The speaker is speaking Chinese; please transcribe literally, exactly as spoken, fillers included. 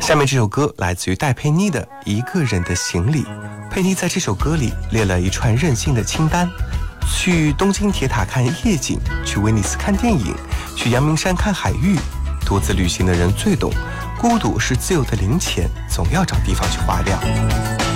下面这首歌来自于戴佩妮的《一个人的行李》。佩妮在这首歌里列了一串任性的清单：去东京铁塔看夜景，去威尼斯看电影，去阳明山看海域。独自旅行的人最懂，孤独是自由的零钱，总要找地方去花掉。